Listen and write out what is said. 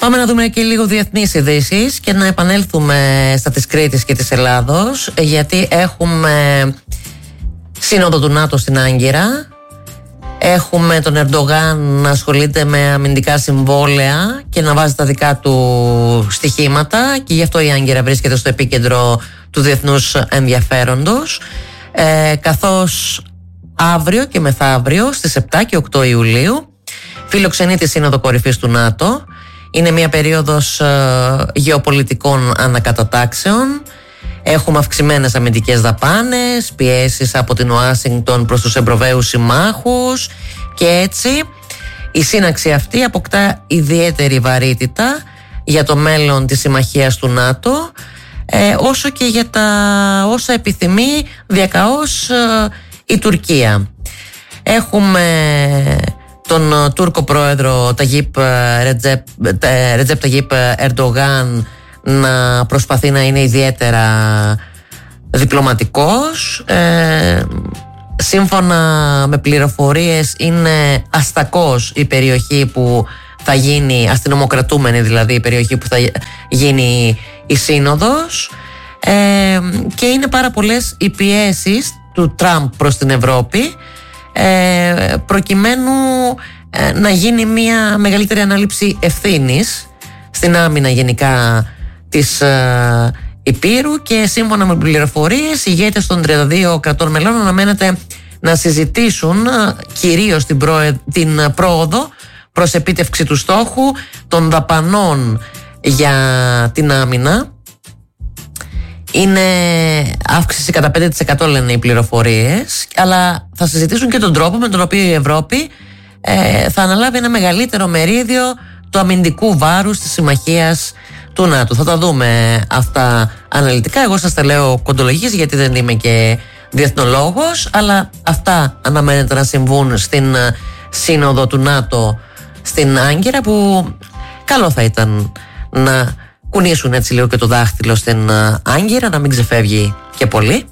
Πάμε να δούμε και λίγο διεθνείς ειδήσεις και να επανέλθουμε στα της Κρήτης και της Ελλάδος, γιατί έχουμε σύνοδο του ΝΑΤΟ στην Άγκυρα. Έχουμε τον Ερντογάν να ασχολείται με αμυντικά συμβόλαια και να βάζει τα δικά του στοιχήματα, και γι' αυτό η Άγκυρα βρίσκεται στο επίκεντρο του διεθνούς ενδιαφέροντος, καθώς αύριο και μεθαύριο στις 7 και 8 Ιουλίου φιλοξενεί τη Σύνοδο Κορυφής του ΝΑΤΟ. Είναι μια περίοδος γεωπολιτικών ανακατατάξεων. Έχουμε αυξημένες αμυντικές δαπάνες, πιέσεις από την Ουάσιγκτον προς τους Ευρωπαίους συμμάχους, και έτσι η σύναξη αυτή αποκτά ιδιαίτερη βαρύτητα για το μέλλον της συμμαχίας του ΝΑΤΟ, όσο και για τα όσα επιθυμεί διακαώς η Τουρκία. Έχουμε τον Τούρκο πρόεδρο Ρετζέπ Ταγίπ Ερντογάν να προσπαθεί να είναι ιδιαίτερα διπλωματικός. Σύμφωνα με πληροφορίες είναι αστακός η περιοχή που θα γίνει, αστυνομοκρατούμενη δηλαδή η περιοχή που θα γίνει η σύνοδος, και είναι πάρα πολλές οι πιέσεις του Τραμπ προς την Ευρώπη, προκειμένου να γίνει μια μεγαλύτερη ανάληψη ευθύνης στην άμυνα γενικά της Υπήρου, και σύμφωνα με πληροφορίες οι ηγέτες των 32 κρατών μελών αναμένεται να συζητήσουν κυρίως την πρόοδο προς επίτευξη του στόχου των δαπανών για την άμυνα. Είναι αύξηση κατά 5% λένε οι πληροφορίες, αλλά θα συζητήσουν και τον τρόπο με τον οποίο η Ευρώπη θα αναλάβει ένα μεγαλύτερο μερίδιο του αμυντικού βάρους της συμμαχίας του ΝΑΤΟ. Θα τα δούμε αυτά αναλυτικά. Εγώ σας τα λέω κοντολογίες, γιατί δεν είμαι και διεθνολόγος, αλλά αυτά αναμένεται να συμβούν στην σύνοδο του ΝΑΤΟ στην Άγκυρα, που καλό θα ήταν να κουνήσουν έτσι λίγο και το δάχτυλο στην Άγκυρα, να μην ξεφεύγει και πολύ.